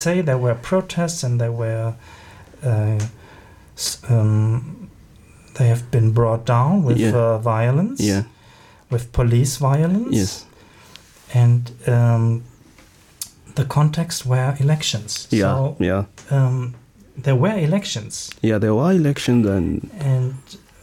say there were protests and there were they have been brought down with violence, with police violence. Yes. And the context were elections. Yeah, so, there were elections. Yeah, there were elections, and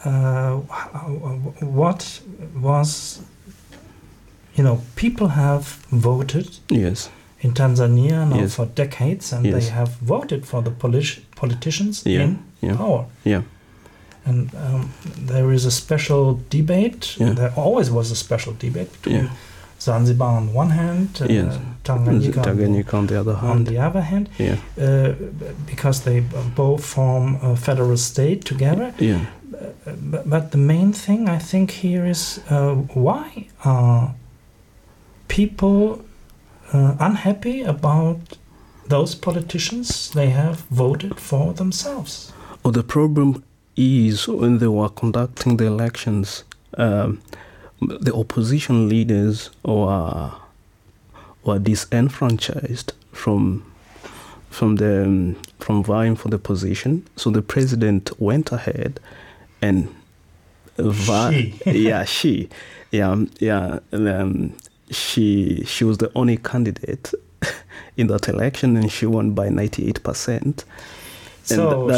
what was, people have voted. Yes. In Tanzania now for decades, and they have voted for the politicians in power. Yeah. And there is a special debate. There always was a special debate between Zanzibar on one hand, Tanganyika on the other hand. Because they both form a federal state together. Yeah. But the main thing I think here is why are people unhappy about those politicians they have voted for themselves? Oh, the problem is when they were conducting the elections, the opposition leaders were disenfranchised from vying for the position. So the president went ahead and she was the only candidate in that election, and she won by 98%. So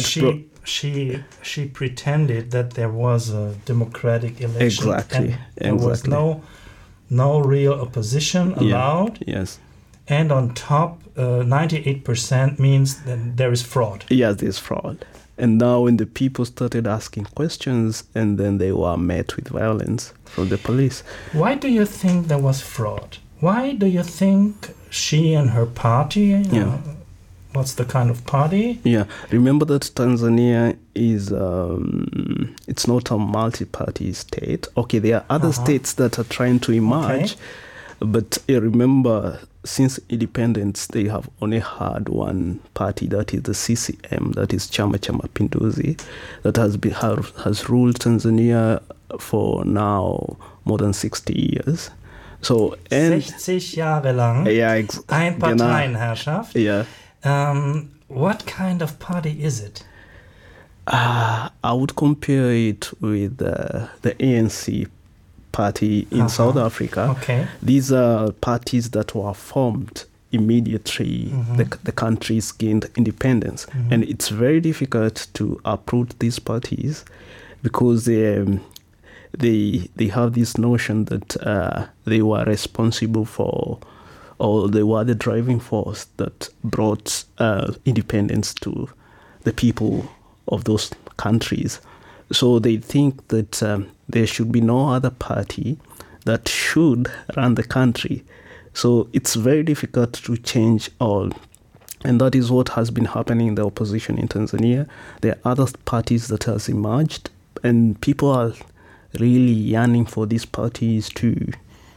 she pretended that there was a democratic election. Exactly. There was no real opposition allowed. Yes. And on top, 98% means that there is fraud. Yes, there's fraud. And now when the people started asking questions, and then they were met with violence from the police. Why do you think there was fraud? Why do you think she and her party, what's the kind of party? Yeah, remember that Tanzania is, it's not a multi-party state. Okay, there are other states that are trying to emerge, but remember, since independence, they have only had one party, that is the CCM, that is Chama cha Mapinduzi, that has ruled Tanzania for now more than 60 years. So, 60 Jahre lang. Einparteienherrschaft. Yeah. What kind of party is it? I would compare it with the ANC party in South Africa. Okay. These are parties that were formed immediately the countries gained independence. And it's very difficult to uproot these parties because they have this notion that they were responsible for, or they were the driving force that brought independence to the people of those countries. So they think that there should be no other party that should run the country. So it's very difficult to change all. And that is what has been happening in the opposition in Tanzania. There are other parties that has emerged, and people are really yearning for these parties to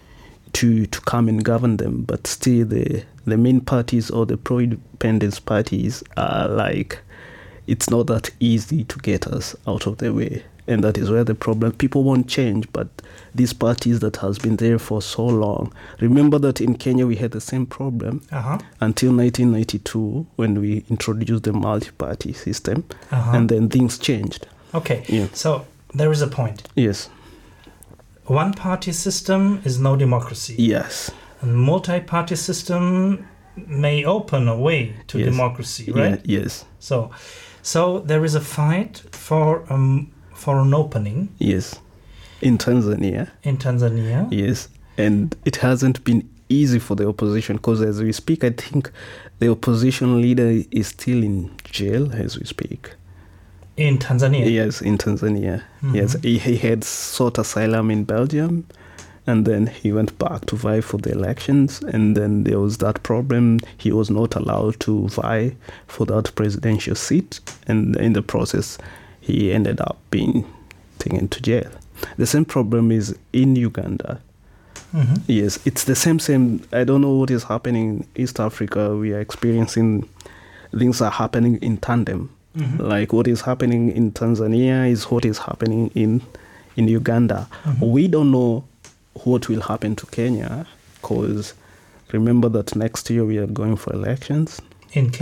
come and govern them. But still the main parties or the pro-independence parties are like, it's not that easy to get us out of the way. And that is where the problem, people won't change, but these parties that has been there for so long. Remember that in Kenya we had the same problem until 1992 when we introduced the multi-party system, and then things changed. Okay, yeah. So there is a point. Yes. One-party system is no democracy. Yes. A multi-party system may open a way to democracy, right? Yeah, yes. So there is a fight for an opening. Yes. In Tanzania. Yes. And it hasn't been easy for the opposition because as we speak, I think the opposition leader is still in jail as we speak. In Tanzania? Yes, in Tanzania. Yes, he had sought asylum in Belgium, and then he went back to vie for the elections, and then there was that problem. He was not allowed to vie for that presidential seat, and in the process, he ended up being taken to jail. The same problem is in Uganda. Yes, it's the same. I don't know what is happening in East Africa. We are experiencing, things are happening in tandem. Like what is happening in Tanzania is what is happening in Uganda. We don't know what will happen to Kenya because remember that next year we are going for elections. in